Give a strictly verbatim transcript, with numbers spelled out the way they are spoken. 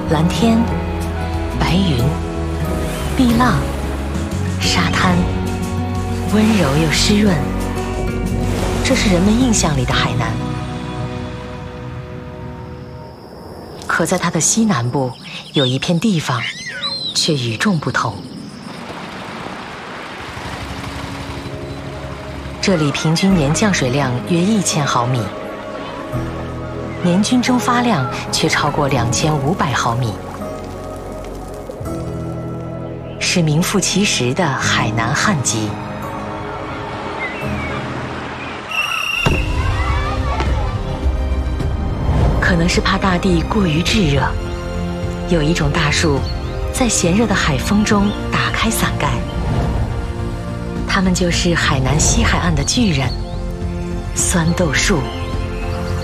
蓝天、白云、碧浪、沙滩，温柔又湿润。这是人们印象里的海南。可在它的西南部，有一片地方却与众不同。这里平均年降水量约一千毫米，年均蒸发量却超过两千五百毫米，是名副其实的海南旱季。可能是怕大地过于炙热，有一种大树在炎热的海风中打开伞盖，它们就是海南西海岸的巨人——酸豆树。